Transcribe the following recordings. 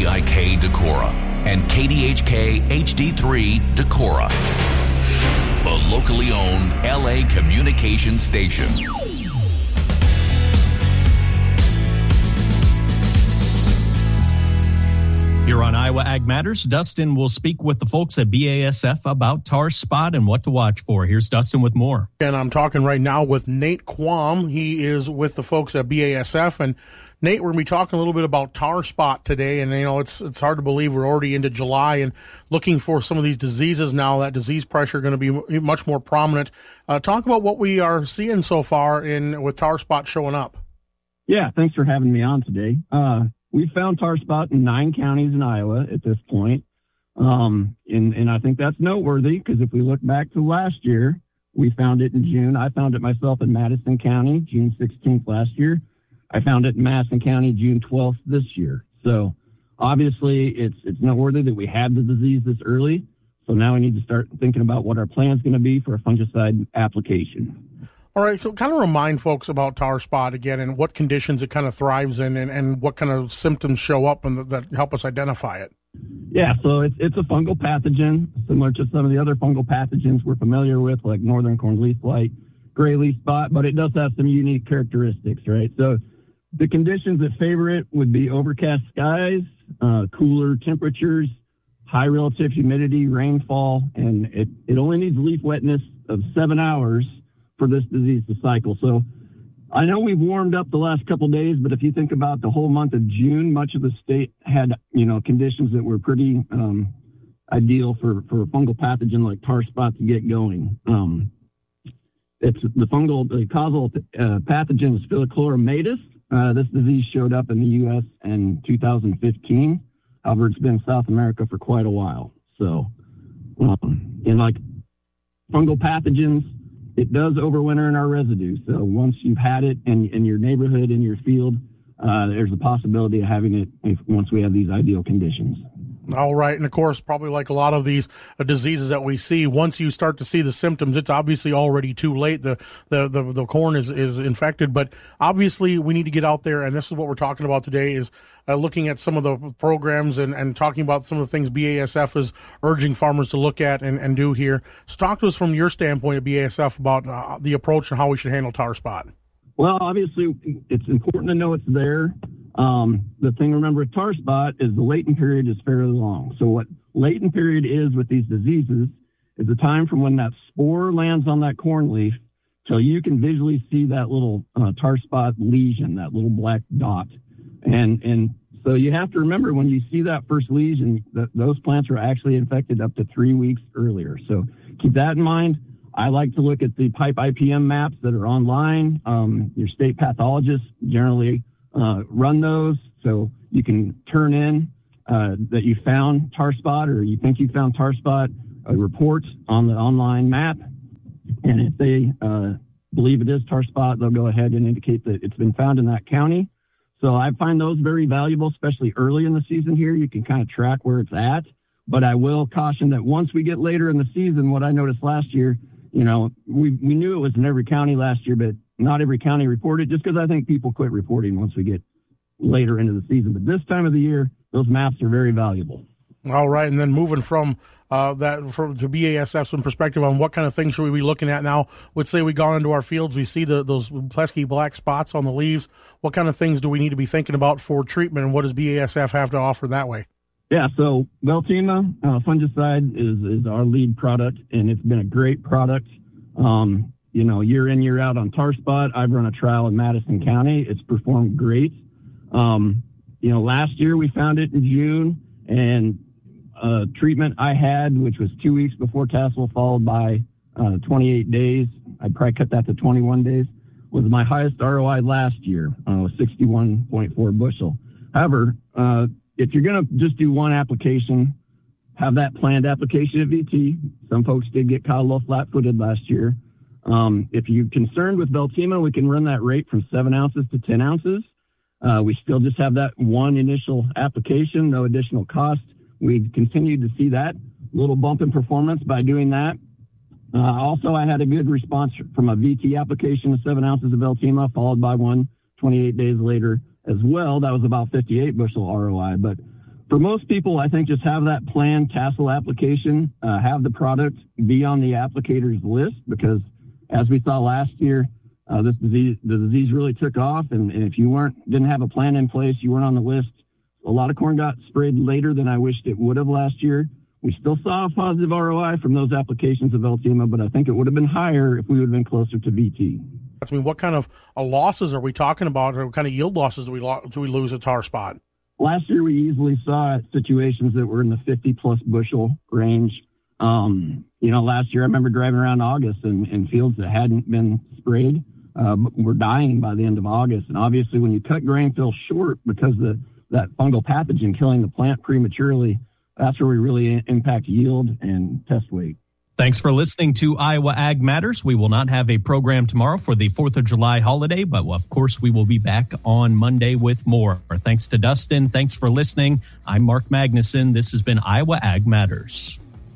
WVIK Decorah and KDHK HD3 Decorah, the locally owned LA communication station. Here on Iowa Ag Matters, Dustin will speak with the folks at BASF about tar spot and what to watch for. Here's Dustin with more. And I'm talking right now with Nate Quam. He is with the folks at BASF. And Nate, we're going to be talking a little bit about tar spot today. And, you know, it's hard to believe we're already into July and looking for some of these diseases now. That disease pressure going to be much more prominent. Talk about what we are seeing so far with tar spot showing up. Yeah, thanks for having me on today. We've found tar spot in 9 counties in Iowa at this point. And I think that's noteworthy because if we look back to last year, we found it in June. I found it myself in Madison County, June 16th last year. I found it in Madison County, June 12th this year. So obviously it's noteworthy that we had the disease this early. So now we need to start thinking about what our plan is going to be for a fungicide application. All right, so kind of remind folks about tar spot again and what conditions it kind of thrives in and what kind of symptoms show up and that help us identify it. Yeah, so it's a fungal pathogen, similar to some of the other fungal pathogens we're familiar with, like northern corn leaf blight, gray leaf spot, but it does have some unique characteristics, right? So the conditions that favor it would be overcast skies, cooler temperatures, high relative humidity, rainfall, and it only needs leaf wetness of 7 hours for this disease to cycle. So I know we've warmed up the last couple of days, but if you think about the whole month of June, much of the state had, conditions that were pretty ideal for a fungal pathogen like tar spot to get going. The causal pathogen is Phyllochlorametis. This disease showed up in the U.S. in 2015. However, it's been in South America for quite a while. So, in like fungal pathogens, it does overwinter in our residue. So once you've had it in your neighborhood, in your field, there's a possibility of having it once we have these ideal conditions. All right. And of course, probably like a lot of these diseases that we see, once you start to see the symptoms, it's obviously already too late. The corn is infected, but obviously we need to get out there. And this is what we're talking about today is looking at some of the programs and talking about some of the things BASF is urging farmers to look at and do here. So talk to us from your standpoint at BASF about the approach and how we should handle tar spot. Well, obviously it's important to know it's there. The thing to remember with tar spot is the latent period is fairly long. So what latent period is with these diseases is the time from when that spore lands on that corn leaf till you can visually see that little tar spot lesion, that little black dot. And so you have to remember when you see that first lesion, those plants are actually infected up to 3 weeks earlier. So keep that in mind. I like to look at the pipe IPM maps that are online. Your state pathologists generally run those, so you can turn in that you found tar spot or you think you found tar spot, a report on the online map. And if they believe it is tar spot, they'll go ahead and indicate that it's been found in that county. So I find those very valuable, especially early in the season here. You can kind of track where it's at. But I will caution that once we get later in the season, what I noticed last year, we knew it was in every county last year, but not every county reported, just because I think people quit reporting once we get later into the season. But this time of the year, those maps are very valuable. All right, and then moving from to BASF's perspective on what kind of things should we be looking at now? Let's say we gone into our fields, we see those pesky black spots on the leaves. What kind of things do we need to be thinking about for treatment, and what does BASF have to offer that way? Yeah, so Veltima fungicide is our lead product, and it's been a great product. Year in, year out on tar spot. I've run a trial in Madison County. It's performed great. Last year we found it in June, and treatment I had, which was 2 weeks before tassel, followed by 28 days. I'd probably cut that to 21 days, was my highest ROI last year, 61.4 bushel. However, if you're going to just do one application, have that planned application at VT. Some folks did get caught a little flat-footed last year. If you're concerned with Veltima, we can run that rate from 7 ounces to 10 ounces. We still just have that one initial application, no additional cost. We continued to see that little bump in performance by doing that. Also, I had a good response from a VT application of 7 ounces of Veltima, followed by one 28 days later as well. That was about 58 bushel ROI. But For most people, I think just have that planned tassel application, have the product be on the applicator's list, because as we saw last year, the disease really took off. And if you didn't have a plan in place, you weren't on the list. A lot of corn got sprayed later than I wished it would have last year. We still saw a positive ROI from those applications of Ultima, but I think it would have been higher if we would have been closer to VT. I mean, what kind of losses are we talking about, or what kind of yield losses do we lose at tar spot? Last year, we easily saw situations that were in the 50-plus bushel range. Last year I remember driving around August in fields that hadn't been sprayed were dying by the end of August. And obviously, when you cut grain fill short because of that fungal pathogen killing the plant prematurely, that's where we really impact yield and test weight. Thanks for listening to Iowa Ag Matters. We will not have a program tomorrow for the 4th of July holiday, but of course we will be back on Monday with more. Thanks to Dustin. Thanks for listening. I'm Mark Magnuson. This has been Iowa Ag Matters.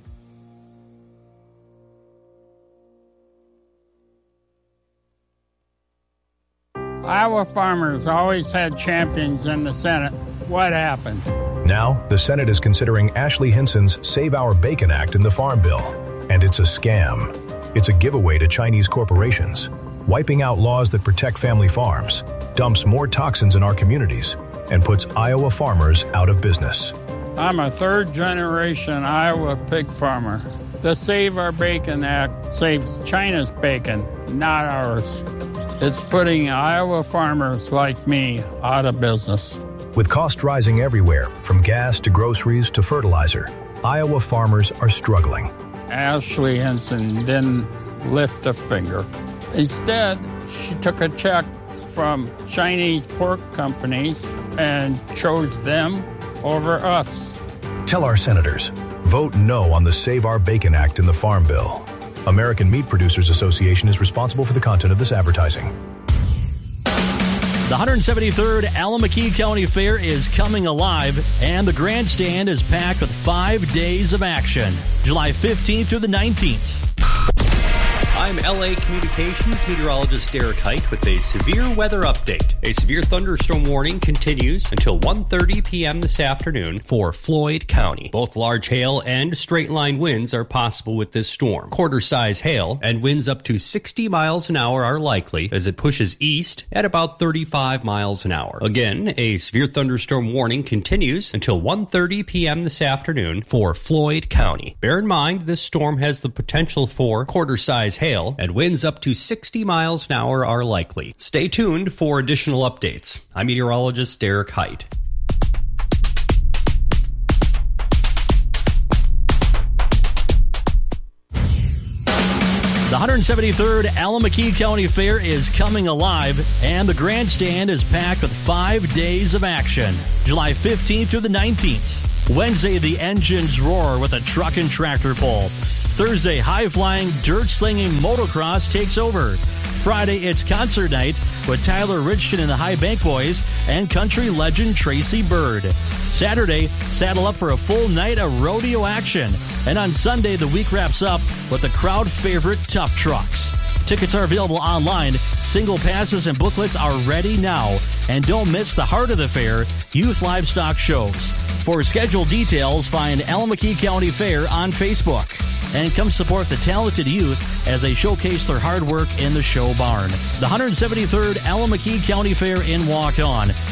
Iowa farmers always had champions in the Senate. What happened? Now, the Senate is considering Ashley Hinson's Save Our Bacon Act in the Farm Bill. And it's a scam. It's a giveaway to Chinese corporations, wiping out laws that protect family farms, dumps more toxins in our communities, and puts Iowa farmers out of business. I'm a third-generation Iowa pig farmer. The Save Our Bacon Act saves China's bacon, not ours. It's putting Iowa farmers like me out of business. With costs rising everywhere, from gas to groceries to fertilizer, Iowa farmers are struggling. Ashley Hinson didn't lift a finger. Instead, she took a check from Chinese pork companies and chose them over us. Tell our senators, vote no on the Save Our Bacon Act in the Farm Bill. American Meat Producers Association is responsible for the content of this advertising. The 173rd Allamakee County Fair is coming alive, and the grandstand is packed with 5 days of action, July 15th through the 19th. I'm LA Communications meteorologist Derek Height with a severe weather update. A severe thunderstorm warning continues until 1:30 p.m. this afternoon for Floyd County. Both large hail and straight-line winds are possible with this storm. Quarter-size hail and winds up to 60 miles an hour are likely as it pushes east at about 35 miles an hour. Again, a severe thunderstorm warning continues until 1:30 p.m. this afternoon for Floyd County. Bear in mind, this storm has the potential for quarter-size hail and winds up to 60 miles an hour are likely. Stay tuned for additional updates. I'm meteorologist Derek Height. The 173rd Allamakee County Fair is coming alive, and the grandstand is packed with 5 days of action, July 15th through the 19th. Wednesday, the engines roar with a truck and tractor pull. Thursday, high-flying, dirt-slinging motocross takes over. Friday, it's concert night with Tyler Richton and the High Bank Boys and country legend Tracy Bird. Saturday, saddle up for a full night of rodeo action. And on Sunday, the week wraps up with the crowd favorite Tough Trucks. Tickets are available online. Single passes and booklets are ready now. And don't miss the heart of the fair, youth livestock shows. For scheduled details, find Allamakee County Fair on Facebook. And come support the talented youth as they showcase their hard work in the show barn. The 173rd Allamakee County Fair in Waukon